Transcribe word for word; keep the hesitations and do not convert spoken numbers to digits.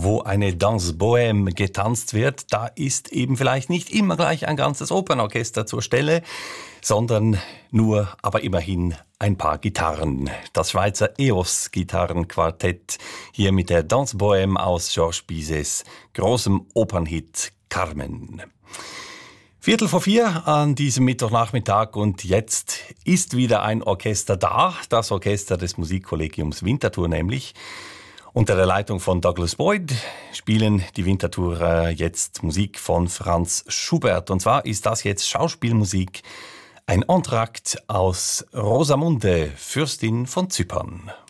wo eine Danse Bohème getanzt wird, da ist eben vielleicht nicht immer gleich ein ganzes Opernorchester zur Stelle, sondern nur, aber immerhin ein paar Gitarren. Das Schweizer E O S-Gitarrenquartett hier mit der Danse Bohème aus Georges Bizets großem Opernhit Carmen. Viertel vor vier an diesem Mittwochnachmittag und jetzt ist wieder ein Orchester da, das Orchester des Musikkollegiums Winterthur nämlich. Unter der Leitung von Douglas Boyd spielen die Winterthurer jetzt Musik von Franz Schubert. Und zwar ist das jetzt Schauspielmusik, ein Entrakt aus Rosamunde, Fürstin von Zypern.